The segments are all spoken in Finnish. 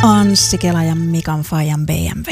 Anssi Kela ja Mikan Fajan BMW.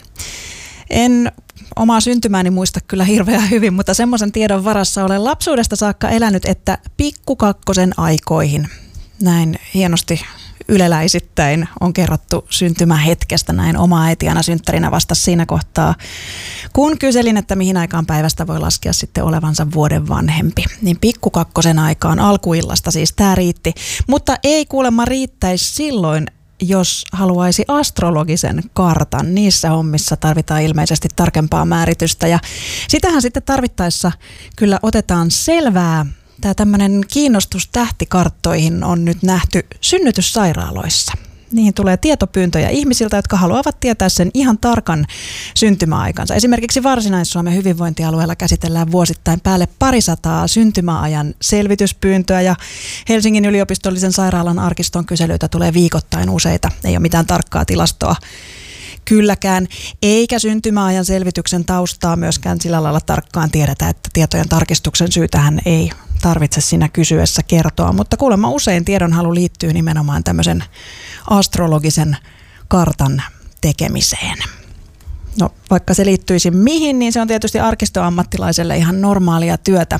En omaa syntymääni muista kyllä hirveän hyvin, mutta semmoisen tiedon varassa olen lapsuudesta saakka elänyt, että pikkukakkosen aikoihin näin hienosti yleläisittäin on kerrottu syntymähetkestä. Näin oma äiti aina synttärinä vastasi siinä kohtaa, kun kyselin, että mihin aikaan päivästä voi laskea sitten olevansa vuoden vanhempi. Niin pikkukakkosen aikaan alkuillasta siis tämä riitti, mutta ei kuulemma riittäisi silloin, jos haluaisi astrologisen kartan. Niissä hommissa tarvitaan ilmeisesti tarkempaa määritystä ja sitähän sitten tarvittaessa kyllä otetaan selvää. Tämä tämmöinen kiinnostus tähtikarttoihin on nyt nähty synnytyssairaaloissa. Niihin tulee tietopyyntöjä ihmisiltä, jotka haluavat tietää sen ihan tarkan syntymäaikansa. Esimerkiksi Varsinais-Suomen hyvinvointialueella käsitellään vuosittain päälle 200 syntymäajan selvityspyyntöä ja Helsingin yliopistollisen sairaalan arkiston kyselyitä tulee viikoittain useita. Ei ole mitään tarkkaa tilastoa kylläkään, eikä syntymäajan selvityksen taustaa myöskään sillä lailla tarkkaan tiedetä, että tietojen tarkistuksen syytähän ei tarvitse siinä kysyessä kertoa, mutta kuulemma usein tiedonhalu liittyy nimenomaan tämmöisen astrologisen kartan tekemiseen. No vaikka se liittyisi mihin, niin se on tietysti arkistoammattilaiselle ihan normaalia työtä.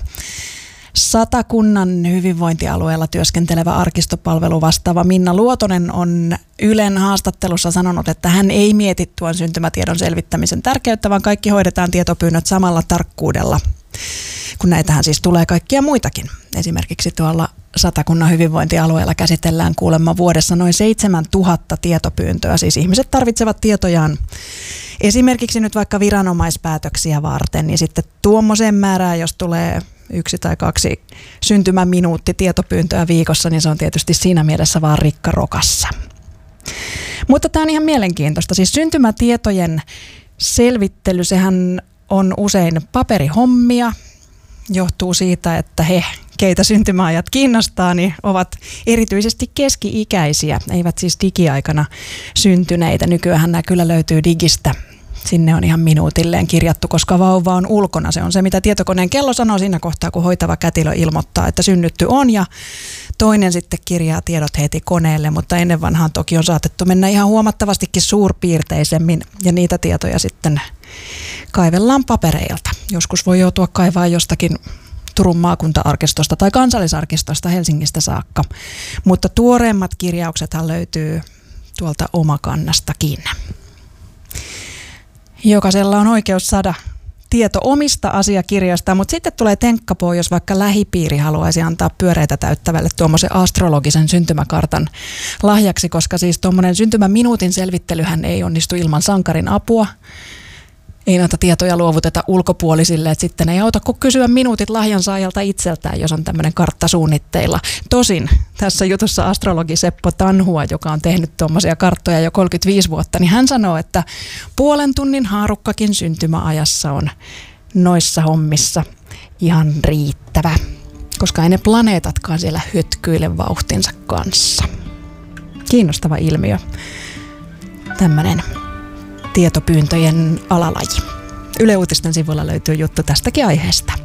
Satakunnan hyvinvointialueella työskentelevä arkistopalvelu vastaava Minna Luotonen on Ylen haastattelussa sanonut, että hän ei mieti tuon syntymätiedon selvittämisen tärkeyttä, vaan kaikki hoidetaan tietopyynnöt samalla tarkkuudella, kun näitähän siis tulee kaikkia muitakin. Esimerkiksi tuolla Satakunnan hyvinvointialueella käsitellään kuulemma vuodessa noin 7000 tietopyyntöä. Siis ihmiset tarvitsevat tietojaan esimerkiksi nyt vaikka viranomaispäätöksiä varten, niin sitten tuommoiseen määrään, jos tulee 1 tai 2 syntymäminuutti tietopyyntöä viikossa, niin se on tietysti siinä mielessä vaan rikkarokassa. Mutta tämä on ihan mielenkiintoista. Siis syntymätietojen selvittely, sehän on usein paperihommia. Johtuu siitä, että he, keitä syntymäajat kiinnostaa, niin ovat erityisesti keski-ikäisiä, eivät siis digiaikana syntyneitä. Nykyään nämä kyllä löytyy digistä. Sinne on ihan minuutilleen kirjattu, koska vauva on ulkona. Se on se, mitä tietokoneen kello sanoo siinä kohtaa, kun hoitava kätilö ilmoittaa, että synnytty on. Ja toinen sitten kirjaa tiedot heti koneelle, mutta ennen vanhaan toki on saatettu mennä ihan huomattavastikin suurpiirteisemmin. Ja niitä tietoja sitten kaivellaan papereilta. Joskus voi joutua kaivaa jostakin Turun maakunta-arkistosta tai kansallisarkistosta Helsingistä saakka. Mutta tuoreemmat kirjauksethan löytyy tuolta Omakannastakin. Jokaisella on oikeus saada tieto omista asiakirjoista, mutta sitten tulee tenkkapoo, jos vaikka lähipiiri haluaisi antaa pyöreitä täyttävälle tuommoisen astrologisen syntymäkartan lahjaksi, koska siis tuommoinen syntymäminuutin selvittelyhän ei onnistu ilman sankarin apua. Ei näitä tietoja luovuteta ulkopuolisille, että sitten ei auta kuin kysyä minuutit lahjansaajalta itseltään, jos on tämmöinen kartta suunnitteilla. Tosin tässä jutussa astrologi Seppo Tanhua, joka on tehnyt tuommoisia karttoja jo 35 vuotta, niin hän sanoo, että puolen tunnin haarukkakin syntymäajassa on noissa hommissa ihan riittävä, koska ei ne planeetatkaan siellä hötkyile vauhtinsa kanssa. Kiinnostava ilmiö. Tämmöinen tietopyyntöjen alalaji. Yle Uutisten sivuilla löytyy juttu tästäkin aiheesta.